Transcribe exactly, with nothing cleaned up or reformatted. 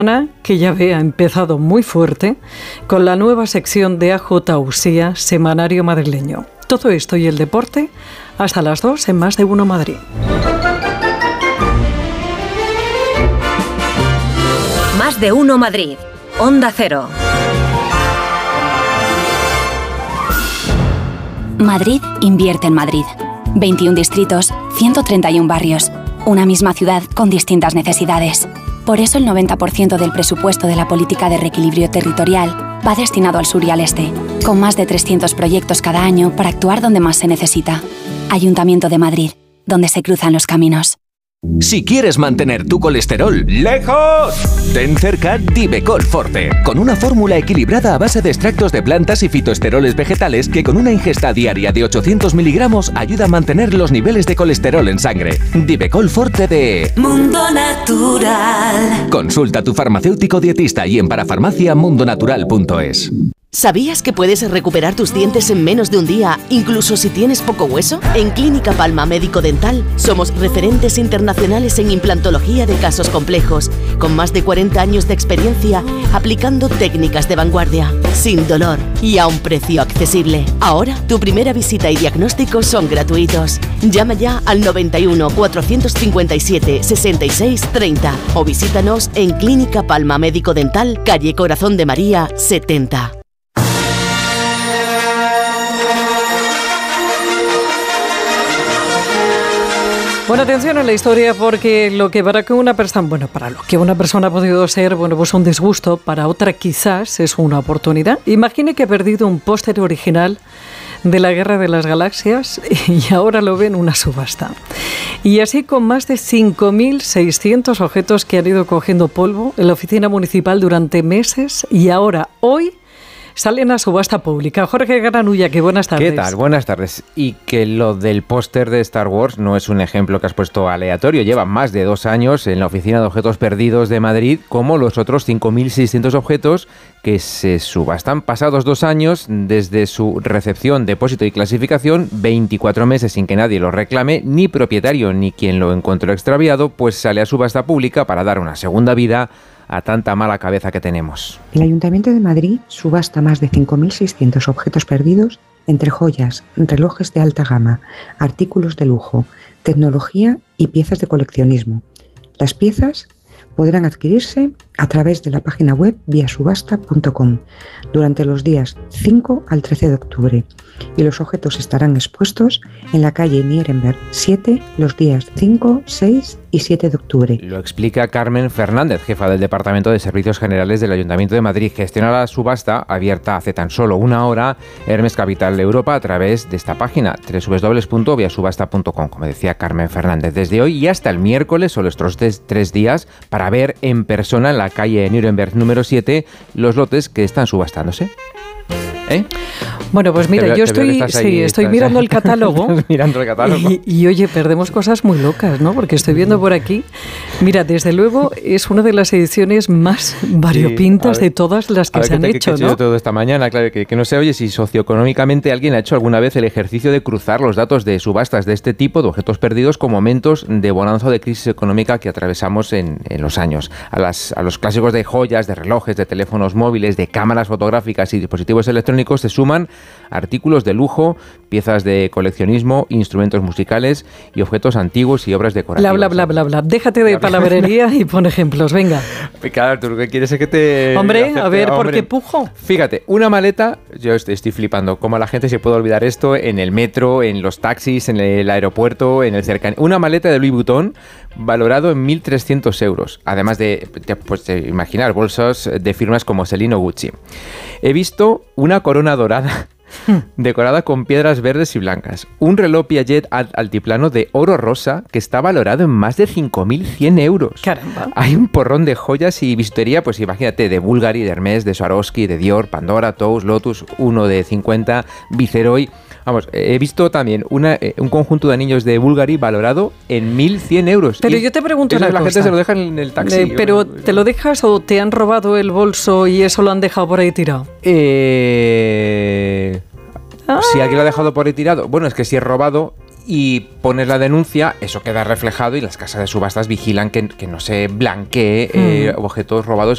Que ya ve, ha empezado muy fuerte con la nueva sección de A J Usía, semanario madrileño. Todo esto y el deporte hasta las dos en Más de Uno Madrid. Más de Uno Madrid, Onda Cero. Madrid invierte en Madrid. veintiún distritos, ciento treinta y uno barrios. Una misma ciudad con distintas necesidades. Por eso el noventa por ciento del presupuesto de la política de reequilibrio territorial va destinado al sur y al este, con más de trescientos proyectos cada año para actuar donde más se necesita. Ayuntamiento de Madrid, donde se cruzan los caminos. Si quieres mantener tu colesterol lejos, ten cerca Divecol Forte, con una fórmula equilibrada a base de extractos de plantas y fitoesteroles vegetales que con una ingesta diaria de ochocientos miligramos ayuda a mantener los niveles de colesterol en sangre. Divecol Forte de Mundo Natural. Consulta a tu farmacéutico dietista y en parafarmacia mundo natural punto es. ¿Sabías que puedes recuperar tus dientes en menos de un día, incluso si tienes poco hueso? En Clínica Palma Médico Dental somos referentes internacionales en implantología de casos complejos, con más de cuarenta años de experiencia aplicando técnicas de vanguardia, sin dolor y a un precio accesible. Ahora, tu primera visita y diagnóstico son gratuitos. Llama ya al noventa y uno, cuatrocientos cincuenta y siete, sesenta y seis, treinta o visítanos en Clínica Palma Médico Dental, calle Corazón de María, setenta. Bueno, atención a la historia, porque lo que para que una persona, bueno, para lo que una persona ha podido ser, bueno, pues un disgusto, para otra quizás es una oportunidad. Imagine que ha perdido un póster original de la Guerra de las Galaxias y ahora lo ve en una subasta. Y así con más de cinco mil seiscientos objetos que han ido cogiendo polvo en la oficina municipal durante meses y ahora, hoy, salen a subasta pública. Jorge Granulla, que buenas tardes. ¿Qué tal? Buenas tardes. Y que lo del póster de Star Wars no es un ejemplo que has puesto aleatorio. Lleva más de dos años en la Oficina de Objetos Perdidos de Madrid, como los otros cinco mil seiscientos objetos que se subastan. Pasados dos años desde su recepción, depósito y clasificación, veinticuatro meses sin que nadie lo reclame, ni propietario ni quien lo encontró extraviado, pues sale a subasta pública para dar una segunda vida a tanta mala cabeza que tenemos. El Ayuntamiento de Madrid subasta más de cinco mil seiscientos objetos perdidos entre joyas, relojes de alta gama, artículos de lujo, tecnología y piezas de coleccionismo. Las piezas podrán adquirirse a través de la página web vía subasta punto com durante los días cinco al trece de octubre y los objetos estarán expuestos en la calle Nierenberg siete los días cinco, seis y siete de octubre. Lo explica Carmen Fernández, jefa del Departamento de Servicios Generales del Ayuntamiento de Madrid. Gestiona la subasta, abierta hace tan solo una hora, Hermes Capital Europa, a través de esta página, doble u doble u doble u punto vía subasta punto com, como decía Carmen Fernández. Desde hoy y hasta el miércoles, solo estos tres, tres días, para ver en persona en la calle Nuremberg número siete los lotes que están subastándose. ¿Eh? Bueno, pues mira, veo, yo estoy, ahí, sí, estoy estás, mirando el catálogo. mirando el catálogo. Y, y oye, perdemos cosas muy locas, ¿no? Porque estoy viendo por aquí. Mira, desde luego es una de las ediciones más variopintas sí, ver, de todas las que ver, se han que, hecho, que, ¿no? Que todo esta mañana, claro, que, que no sé, oye, si socioeconómicamente alguien ha hecho alguna vez el ejercicio de cruzar los datos de subastas de este tipo, de objetos perdidos, con momentos de bonanza o de crisis económica que atravesamos en, en los años. A, las, a los clásicos de joyas, de relojes, de teléfonos móviles, de cámaras fotográficas y dispositivos electrónicos se suman artículos de lujo, piezas de coleccionismo, instrumentos musicales y objetos antiguos y obras decorativas. Bla, bla, bla, bla, bla. Déjate de palabrería y pon ejemplos, venga. Claro, tú lo que quieres es que te... Hombre, hacerte, a ver, hombre, ¿por qué pujo? Fíjate, una maleta, yo estoy, estoy flipando, cómo la gente se puede olvidar esto en el metro, en los taxis, en el aeropuerto, en el cercano. Una maleta de Louis Vuitton valorado en mil trescientos euros, además de, de, pues, de imaginar bolsos de firmas como Celine o Gucci. He visto una corona dorada decorada con piedras verdes y blancas. Un reloj Piaget altiplano de oro rosa que está valorado en más de cinco mil cien euros. Caramba. Hay un porrón de joyas y bisutería, pues imagínate, de Bulgari, de Hermès, de Swarovski, de Dior, Pandora, Tous, Lotus, uno de cincuenta, Viceroy. Vamos, he visto también una, un conjunto de anillos de Bulgari valorado en mil cien euros. Pero y yo te pregunto una la cosa. La gente se lo deja en el taxi. Eh, ¿Pero te lo dejas o te han robado el bolso y eso lo han dejado por ahí tirado? Eh... Ah. Si alguien lo ha dejado por ahí tirado, bueno, es que si es robado y pones la denuncia, eso queda reflejado y las casas de subastas vigilan que, que no se blanquee eh, mm. objetos robados